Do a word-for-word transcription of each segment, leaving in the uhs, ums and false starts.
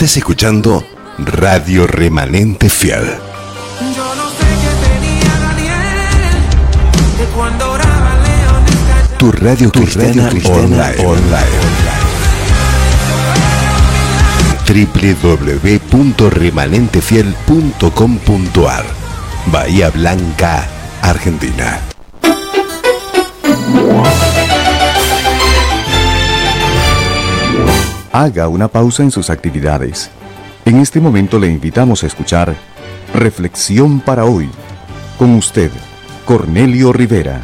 Estás escuchando Radio Remanente Fiel. Yo no sé qué tenía Daniel, de cuando oraba leones. Tu radio tu cristiana, radio cristiana online. online. doble u doble u doble u punto remanente fiel punto com punto a r Bahía Blanca, Argentina. Haga una pausa en sus actividades. En este momento le invitamos a escuchar Reflexión para hoy. Con usted, Cornelio Rivera.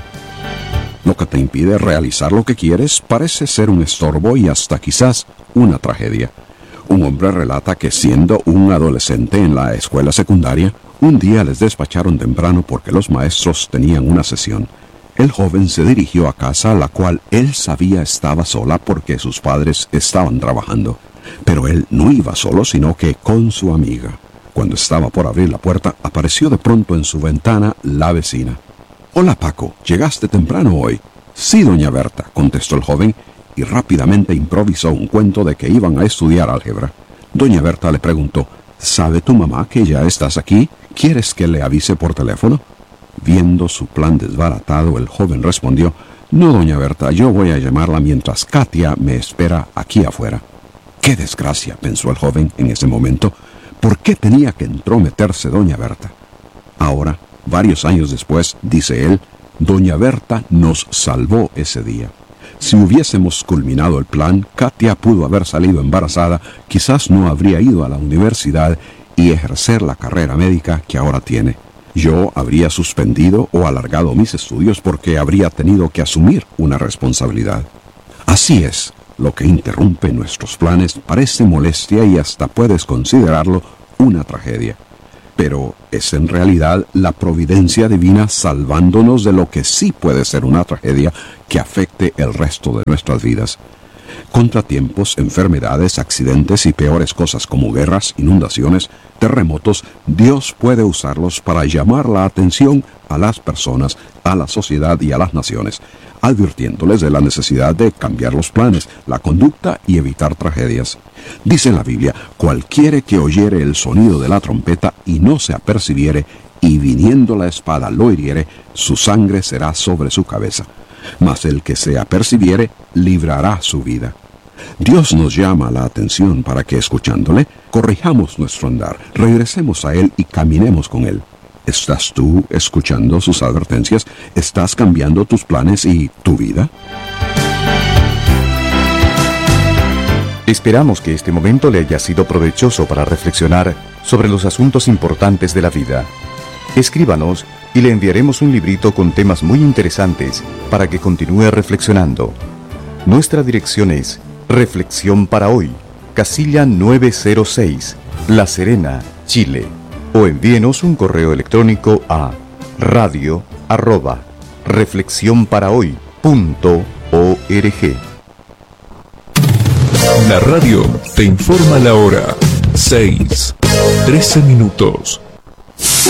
Lo que te impide realizar lo que quieres parece ser un estorbo y hasta quizás una tragedia. Un hombre relata que siendo un adolescente en la escuela secundaria, un día les despacharon temprano porque los maestros tenían una sesión. El joven se dirigió a casa, la cual él sabía estaba sola porque sus padres estaban trabajando. Pero él no iba solo, sino que con su amiga. Cuando estaba por abrir la puerta, apareció de pronto en su ventana la vecina. «Hola, Paco, ¿llegaste temprano hoy?» «Sí, doña Berta», contestó el joven, y rápidamente improvisó un cuento de que iban a estudiar álgebra. Doña Berta le preguntó: «¿Sabe tu mamá que ya estás aquí? ¿Quieres que le avise por teléfono?» Viendo su plan desbaratado, el joven respondió: «No, doña Berta, yo voy a llamarla mientras Katia me espera aquí afuera». «¡Qué desgracia!», pensó el joven en ese momento. ¿Por qué tenía que entrometerse doña Berta? Ahora, varios años después, dice él, doña Berta nos salvó ese día. Si hubiésemos culminado el plan, Katia pudo haber salido embarazada, quizás no habría ido a la universidad y ejercer la carrera médica que ahora tiene. Yo habría suspendido o alargado mis estudios porque habría tenido que asumir una responsabilidad. Así es, lo que interrumpe nuestros planes parece molestia y hasta puedes considerarlo una tragedia. Pero es en realidad la providencia divina salvándonos de lo que sí puede ser una tragedia que afecte el resto de nuestras vidas. Contratiempos, enfermedades, accidentes y peores cosas como guerras, inundaciones, terremotos, Dios puede usarlos para llamar la atención a las personas, a la sociedad y a las naciones, advirtiéndoles de la necesidad de cambiar los planes, la conducta y evitar tragedias. Dice en la Biblia: «Cualquiera que oyere el sonido de la trompeta y no se apercibiere, y viniendo la espada lo hiriere, su sangre será sobre su cabeza. Mas el que se apercibiere, librará su vida». Dios nos llama la atención para que, escuchándole, corrijamos nuestro andar, regresemos a Él y caminemos con Él. ¿Estás tú escuchando sus advertencias? ¿Estás cambiando tus planes y tu vida? Esperamos que este momento le haya sido provechoso para reflexionar sobre los asuntos importantes de la vida. Escríbanos y le enviaremos un librito con temas muy interesantes para que continúe reflexionando. Nuestra dirección es Reflexión para Hoy, casilla nueve cero seis, La Serena, Chile. O envíenos un correo electrónico a radio arroba reflexionparahoy punto org. La radio te informa la hora. seis, trece minutos.